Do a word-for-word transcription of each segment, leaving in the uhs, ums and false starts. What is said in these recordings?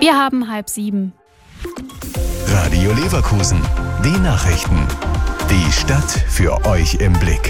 Wir haben halb sieben. Radio Leverkusen, die Nachrichten. Die Stadt für euch im Blick.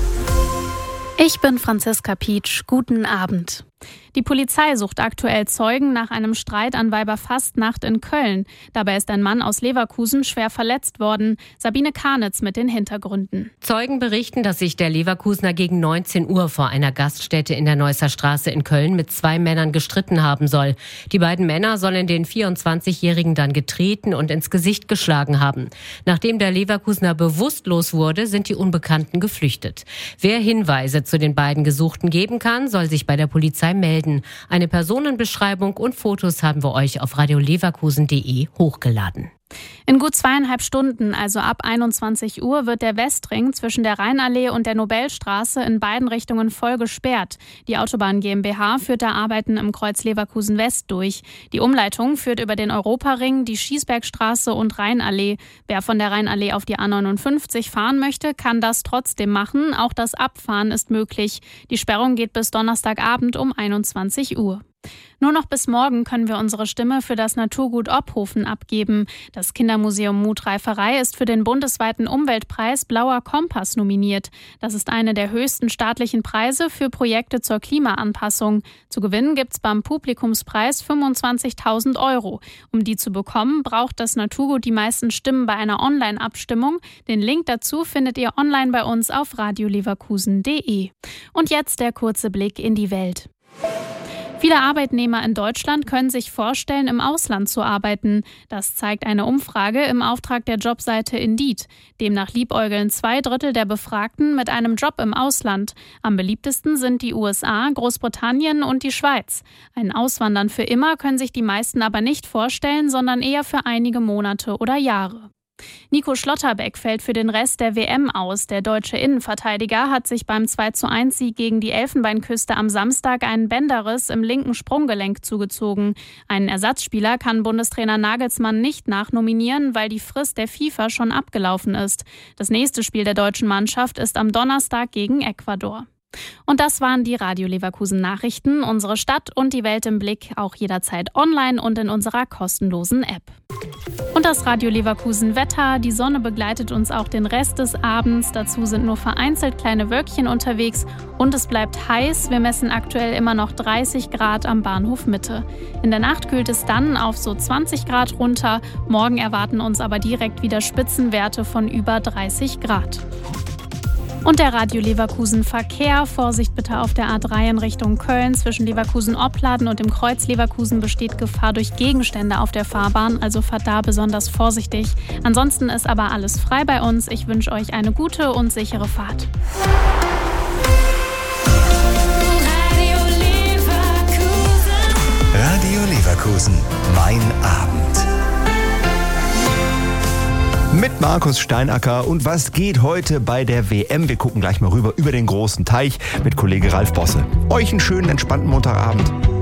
Ich bin Franziska Pietsch. Guten Abend. Die Polizei sucht aktuell Zeugen nach einem Streit an Weiberfastnacht in Köln. Dabei ist ein Mann aus Leverkusen schwer verletzt worden. Sabine Karnitz mit den Hintergründen. Zeugen berichten, dass sich der Leverkusener gegen neunzehn Uhr vor einer Gaststätte in der Neusser Straße in Köln mit zwei Männern gestritten haben soll. Die beiden Männer sollen den vierundzwanzigjährigen dann getreten und ins Gesicht geschlagen haben. Nachdem der Leverkusener bewusstlos wurde, sind die Unbekannten geflüchtet. Wer Hinweise zu den beiden Gesuchten geben kann, soll sich bei der Polizei melden. Eine Personenbeschreibung und Fotos haben wir euch auf radio leverkusen punkt de hochgeladen. In gut zweieinhalb Stunden, also ab einundzwanzig Uhr, wird der Westring zwischen der Rheinallee und der Nobelstraße in beiden Richtungen voll gesperrt. Die Autobahn GmbH führt da Arbeiten im Kreuz Leverkusen West durch. Die Umleitung führt über den Europaring, die Schießbergstraße und Rheinallee. Wer von der Rheinallee auf die A neunundfünfzig fahren möchte, kann das trotzdem machen. Auch das Abfahren ist möglich. Die Sperrung geht bis Donnerstagabend um einundzwanzig Uhr. Nur noch bis morgen können wir unsere Stimme für das Naturgut Ophofen abgeben. Das Kindermuseum Mutreiferei ist für den bundesweiten Umweltpreis Blauer Kompass nominiert. Das ist eine der höchsten staatlichen Preise für Projekte zur Klimaanpassung. Zu gewinnen gibt's beim Publikumspreis fünfundzwanzigtausend Euro. Um die zu bekommen, braucht das Naturgut die meisten Stimmen bei einer Online-Abstimmung. Den Link dazu findet ihr online bei uns auf radio leverkusen punkt de. Und jetzt der kurze Blick in die Welt. Viele Arbeitnehmer in Deutschland können sich vorstellen, im Ausland zu arbeiten. Das zeigt eine Umfrage im Auftrag der Jobseite Indeed. Demnach liebäugeln zwei Drittel der Befragten mit einem Job im Ausland. Am beliebtesten sind die U S A, Großbritannien und die Schweiz. Ein Auswandern für immer können sich die meisten aber nicht vorstellen, sondern eher für einige Monate oder Jahre. Nico Schlotterbeck fällt für den Rest der W M aus. Der deutsche Innenverteidiger hat sich beim zwei zu eins Sieg gegen die Elfenbeinküste am Samstag einen Bänderriss im linken Sprunggelenk zugezogen. Einen Ersatzspieler kann Bundestrainer Nagelsmann nicht nachnominieren, weil die Frist der FIFA schon abgelaufen ist. Das nächste Spiel der deutschen Mannschaft ist am Donnerstag gegen Ecuador. Und das waren die Radio Leverkusen Nachrichten. Unsere Stadt und die Welt im Blick, auch jederzeit online und in unserer kostenlosen App. Und das Radio Leverkusen Wetter. Die Sonne begleitet uns auch den Rest des Abends. Dazu sind nur vereinzelt kleine Wölkchen unterwegs und es bleibt heiß. Wir messen aktuell immer noch dreißig Grad am Bahnhof Mitte. In der Nacht kühlt es dann auf so zwanzig Grad runter. Morgen erwarten uns aber direkt wieder Spitzenwerte von über dreißig Grad. Und der Radio Leverkusen Verkehr. Vorsicht bitte auf der A drei in Richtung Köln. Zwischen Leverkusen-Opladen und dem Kreuz Leverkusen besteht Gefahr durch Gegenstände auf der Fahrbahn. Also fahrt da besonders vorsichtig. Ansonsten ist aber alles frei bei uns. Ich wünsche euch eine gute und sichere Fahrt. Radio Leverkusen. Radio Leverkusen. Mein Abend. Mit Markus Steinacker. Und was geht heute bei der W M? Wir gucken gleich mal rüber über den großen Teich mit Kollege Ralf Bosse. Euch einen schönen, entspannten Montagabend.